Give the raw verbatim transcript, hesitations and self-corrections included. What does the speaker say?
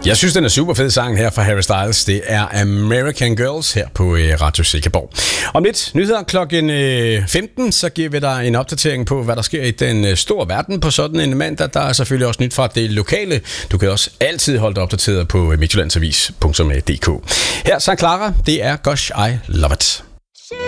Jeg synes, den er super fed sang her fra Harry Styles. Det er American Girls her på Radio Sikkerborg. Om lidt nyheder klokken femten, så giver vi dig en opdatering på, hvad der sker i den store verden på sådan en mandag. Der er selvfølgelig også nyt fra det lokale. Du kan også altid holde dig opdateret på midtjyllandsavis punktum d k. Her så Clara, det er Gosh, I Love It.